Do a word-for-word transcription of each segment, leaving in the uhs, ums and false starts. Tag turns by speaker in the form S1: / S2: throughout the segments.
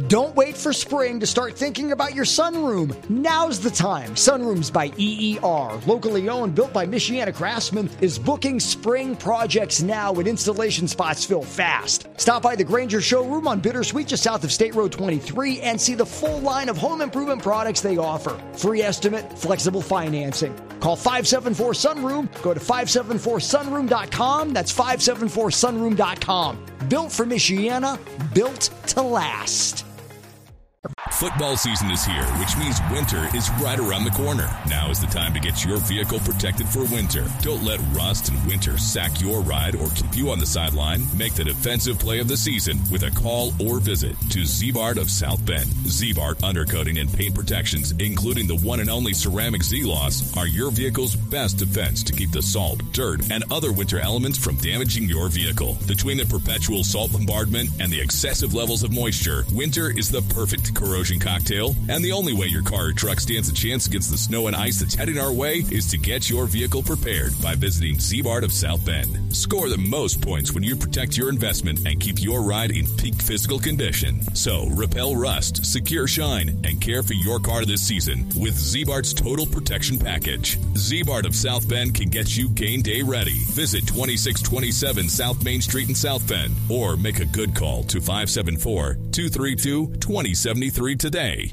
S1: Don't wait for spring to start thinking about your sunroom. Now's the time. Sunrooms by E E R, locally owned, built by Michiana craftsmen, is booking spring projects now when installation spots fill fast. Stop by the Granger showroom on Bittersweet just south of State Road twenty-three and see the full line of home improvement products they offer. Free estimate, flexible financing. Call five seven four sunroom. Go to five seven four sunroom dot com. That's five seven four sunroom dot com. Built for Michiana, built to last.
S2: Football season is here, which means winter is right around the corner. Now is the time to get your vehicle protected for winter. Don't let rust and winter sack your ride or keep you on the sideline. Make the defensive play of the season with a call or visit to Ziebart of South Bend. Ziebart Undercoating and Paint Protections, including the one and only ceramic Z-Loss, are your vehicle's best defense to keep the salt, dirt, and other winter elements from damaging your vehicle. Between the perpetual salt bombardment and the excessive levels of moisture, winter is the perfect corrosion cocktail, and the only way your car or truck stands a chance against the snow and ice that's heading our way is to get your vehicle prepared by visiting Ziebart of South Bend. Score the most points when you protect your investment and keep your ride in peak physical condition. So repel rust, secure shine, and care for your car this season with Ziebart's Total Protection Package. Ziebart of South Bend can get you game day ready. Visit twenty-six twenty-seven South Main Street in South Bend or make a good call to five seven four, two three two, two zero seven three today.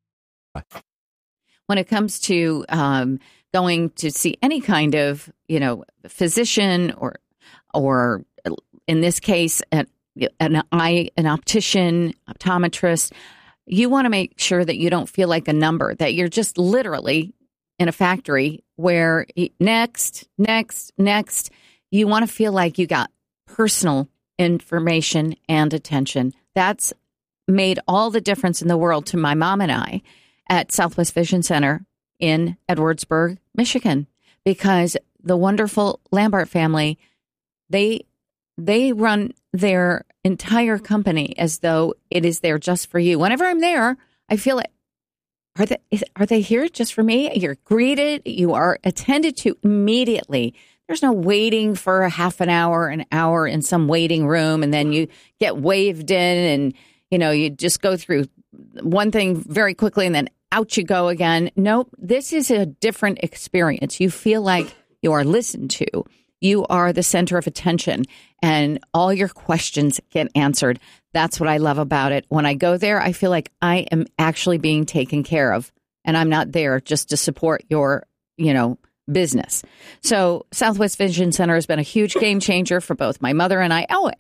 S3: When it comes to um, going to see any kind of, you know, physician or, or in this case, an, an eye, an optician, optometrist, you want to make sure that you don't feel like a number, that you're just literally in a factory where next, next, next, you want to feel like you got personal information and attention. That's made all the difference in the world to my mom and I at Southwest Vision Center in Edwardsburg, Michigan, because the wonderful Lambert family, they they run their entire company as though it is there just for you. Whenever I'm there, I feel like, are they, are they here just for me? You're greeted, you are attended to immediately. There's no waiting for a half an hour, an hour in some waiting room, and then you get waved in and, you know, you just go through one thing very quickly and then out you go again. Nope, this is a different experience. You feel like you are listened to. You are the center of attention and all your questions get answered. That's what I love about it. When I go there, I feel like I am actually being taken care of and I'm not there just to support your, you know, business. So Southwest Vision Center has been a huge game changer for both my mother and I. Oh,